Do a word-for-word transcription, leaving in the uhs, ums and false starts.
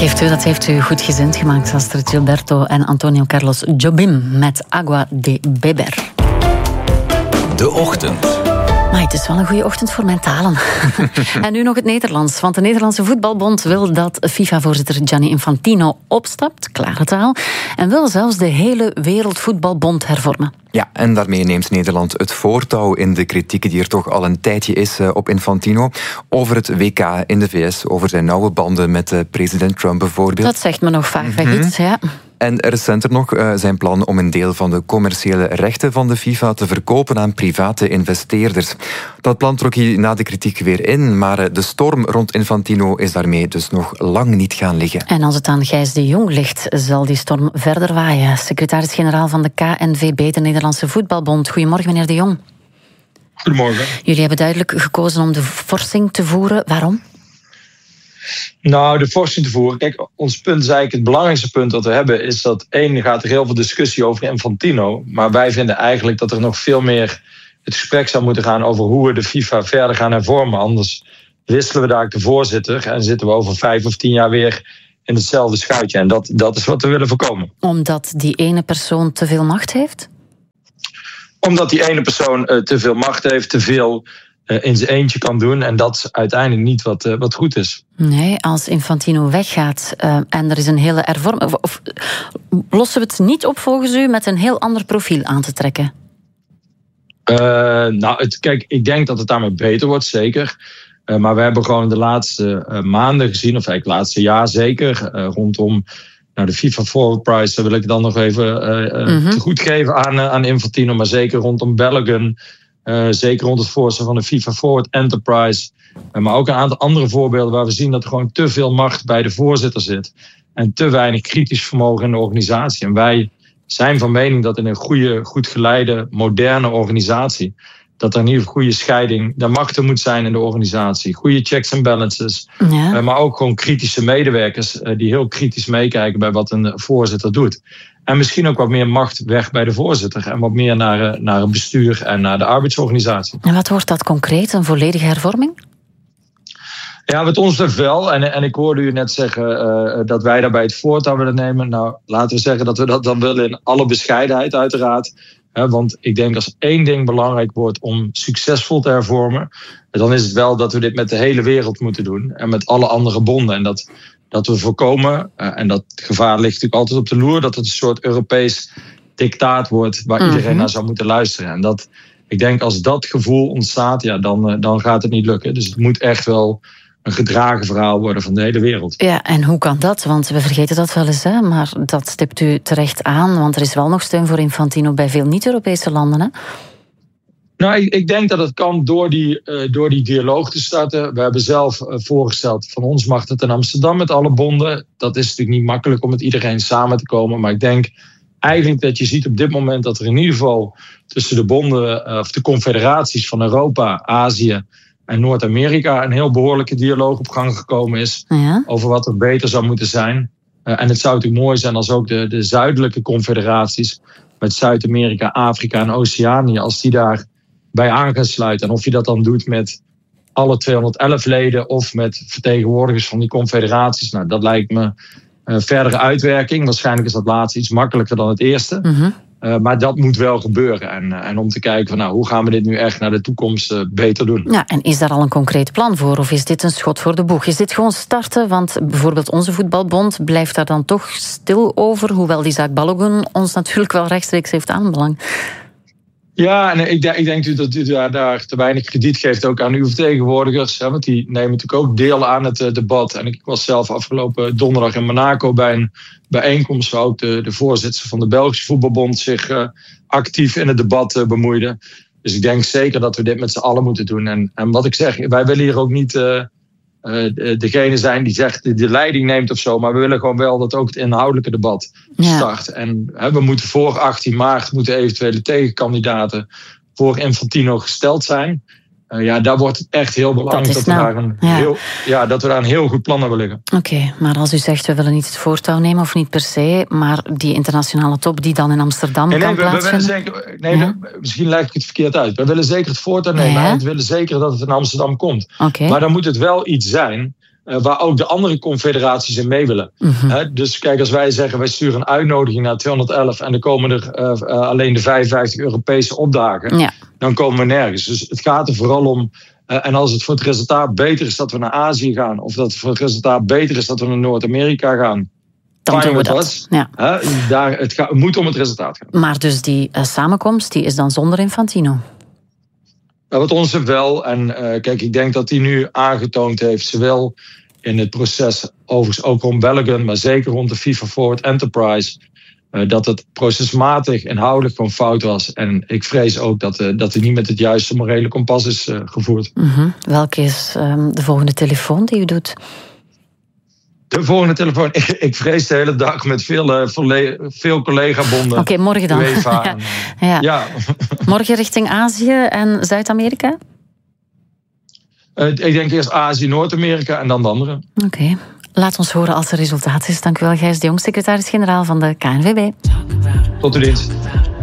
Geeft u, dat heeft u goed gezind gemaakt, Astrid Gilberto en Antonio Carlos Jobim met Agua de Beber. De Ochtend. Maar het is wel een goede ochtend voor mijn talen. En nu nog het Nederlands. Want de Nederlandse Voetbalbond wil dat FIFA-voorzitter Gianni Infantino opstapt, klare taal, en wil zelfs de hele Wereldvoetbalbond hervormen. Ja, en daarmee neemt Nederland het voortouw in de kritiek die er toch al een tijdje is op Infantino over het W K in de V S, over zijn nauwe banden met president Trump bijvoorbeeld. Dat zegt me nog vaak mm-hmm. iets, ja. En recenter nog uh, zijn plan om een deel van de commerciële rechten van de FIFA te verkopen aan private investeerders. Dat plan trok hij na de kritiek weer in, maar de storm rond Infantino is daarmee dus nog lang niet gaan liggen. En als het aan Gijs de Jong ligt, zal die storm verder waaien. Secretaris-generaal van de K N V B, de Nederlandse Voetbalbond. Goedemorgen, meneer de Jong. Goedemorgen. Jullie hebben duidelijk gekozen om de forsing te voeren. Waarom? Nou, de forsing te voeren. Kijk, ons punt is eigenlijk het belangrijkste punt dat we hebben, is dat één, er gaat er heel veel discussie over Infantino. Maar wij vinden eigenlijk dat er nog veel meer het gesprek zou moeten gaan over hoe we de FIFA verder gaan hervormen. Anders wisselen we daar de voorzitter en zitten we over vijf of tien jaar weer in hetzelfde schuitje. En dat, dat is wat we willen voorkomen. Omdat die ene persoon te veel macht heeft? Omdat die ene persoon uh, te veel macht heeft, te veel uh, in zijn eentje kan doen. En dat is uiteindelijk niet wat, uh, wat goed is. Nee, als Infantino weggaat uh, en er is een hele hervorming, Of, of lossen we het niet op volgens u met een heel ander profiel aan te trekken? Uh, nou, het, kijk, ik denk dat het daarmee beter wordt, zeker. Uh, maar we hebben gewoon de laatste uh, maanden gezien, of eigenlijk het laatste jaar zeker, uh, rondom nou, de FIFA Forward Prize, daar wil ik dan nog even uh, mm-hmm. te goed geven aan, uh, aan Infantino, maar zeker rondom Belgium, uh, zeker rond het voorstel van de FIFA Forward Enterprise, uh, maar ook een aantal andere voorbeelden waar we zien dat er gewoon te veel macht bij de voorzitter zit en te weinig kritisch vermogen in de organisatie. En wij zijn van mening dat in een goede, goed geleide, moderne organisatie, dat er in ieder geval goede scheiding der machten moet zijn in de organisatie. Goede checks en balances. Ja. Uh, maar ook gewoon kritische medewerkers uh, die heel kritisch meekijken bij wat een voorzitter doet. En misschien ook wat meer macht weg bij de voorzitter. En wat meer naar, uh, naar het bestuur en naar de arbeidsorganisatie. En wat wordt dat concreet, een volledige hervorming? Ja, wat ons betreft wel. En, en ik hoorde u net zeggen uh, dat wij daarbij het voortouw willen nemen. Nou, laten we zeggen dat we dat dan willen in alle bescheidenheid uiteraard. He, want ik denk als één ding belangrijk wordt om succesvol te hervormen, dan is het wel dat we dit met de hele wereld moeten doen. En met alle andere bonden. En dat, dat we voorkomen, uh, en dat gevaar ligt natuurlijk altijd op de loer, dat het een soort Europees dictaat wordt waar mm-hmm. iedereen naar zou moeten luisteren. En dat, ik denk als dat gevoel ontstaat, ja, dan, uh, dan gaat het niet lukken. Dus het moet echt wel een gedragen verhaal worden van de hele wereld. Ja, en hoe kan dat? Want we vergeten dat wel eens, hè? Maar dat stipt u terecht aan, want er is wel nog steun voor Infantino bij veel niet-Europese landen, hè? Nou, ik, ik denk dat het kan door die, uh, door die dialoog te starten. We hebben zelf uh, voorgesteld, van ons mag het in Amsterdam met alle bonden. Dat is natuurlijk niet makkelijk om met iedereen samen te komen, maar ik denk eigenlijk dat je ziet op dit moment dat er in ieder geval tussen de bonden, uh, of de confederaties van Europa, Azië en Noord-Amerika een heel behoorlijke dialoog op gang gekomen is. Ja. Over wat er beter zou moeten zijn. Uh, en het zou natuurlijk mooi zijn als ook de, de zuidelijke confederaties met Zuid-Amerika, Afrika en Oceanië, als die daar bij aan gaan sluiten. En of je dat dan doet met alle tweehonderdelf leden of met vertegenwoordigers van die confederaties. Nou, dat lijkt me uh, verdere uitwerking. Waarschijnlijk is dat laatste iets makkelijker dan het eerste. Mm-hmm. Uh, maar dat moet wel gebeuren. En, uh, en om te kijken van nou, hoe gaan we dit nu echt naar de toekomst uh, beter doen. Ja, en is daar al een concreet plan voor? Of is dit een schot voor de boeg? Is dit gewoon starten? Want bijvoorbeeld onze voetbalbond blijft daar dan toch stil over. Hoewel die zaak Balogun ons natuurlijk wel rechtstreeks heeft aanbelangt. Ja, en ik denk, ik denk dat u daar, daar te weinig krediet geeft ook aan uw vertegenwoordigers. Hè, want die nemen natuurlijk ook deel aan het uh, debat. En ik was zelf afgelopen donderdag in Monaco bij een bijeenkomst waar ook de, de voorzitter van de Belgische Voetbalbond zich uh, actief in het debat uh, bemoeide. Dus ik denk zeker dat we dit met z'n allen moeten doen. En, en wat ik zeg, wij willen hier ook niet uh, uh, degene zijn die zegt de, de leiding neemt of zo. Maar we willen gewoon wel dat ook het inhoudelijke debat start. Ja. En hè, we moeten voor achttien maart moeten eventuele tegenkandidaten voor Infantino gesteld zijn. Uh, ja, daar wordt het echt heel belangrijk dat, dat, we, nou, daar een ja. Heel, ja, dat we daar een heel goed plan hebben liggen. Oké, okay, maar als u zegt we willen niet het voortouw nemen of niet per se, maar die internationale top die dan in Amsterdam nee, kan nee, we, plaatsvinden? We zeker, nee, ja. we, misschien leg ik het verkeerd uit. We willen zeker het voortouw nemen ja. en we willen zeker dat het in Amsterdam komt. Okay. Maar dan moet het wel iets zijn Uh, waar ook de andere confederaties in mee willen. Mm-hmm. Uh, dus kijk, als wij zeggen, wij sturen een uitnodiging naar tweehonderdelf... en er komen er uh, uh, alleen de vijfenvijftig Europese opdagen... Ja. Dan komen we nergens. Dus het gaat er vooral om... Uh, en als het voor het resultaat beter is dat we naar Azië gaan... of dat het voor het resultaat beter is dat we naar Noord-Amerika gaan... Dan doen we dat. Ja. Uh, daar, het, gaat, het moet om het resultaat gaan. Maar dus die uh, samenkomst die is dan zonder Infantino? Wat ons wel, en uh, kijk, ik denk dat hij nu aangetoond heeft, zowel in het proces, overigens ook rond Belgium, maar zeker rond de FIFA Forward Enterprise, uh, dat het procesmatig, inhoudelijk gewoon fout was. En ik vrees ook dat, uh, dat hij niet met het juiste morele kompas is uh, gevoerd. Mm-hmm. Welke is um, de volgende telefoon die u doet? De volgende telefoon. Ik, ik vrees de hele dag met veel, uh, volle, veel collega-bonden. Oké, okay, morgen dan. UEFA ja. En, uh, ja. ja. Morgen richting Azië en Zuid-Amerika? Uh, ik denk eerst Azië, Noord-Amerika en dan de andere. Oké. Okay. Laat ons horen als er resultaat is. Dank u wel, Gijs de Jong, secretaris-generaal van de K N V B. Tot uw dienst.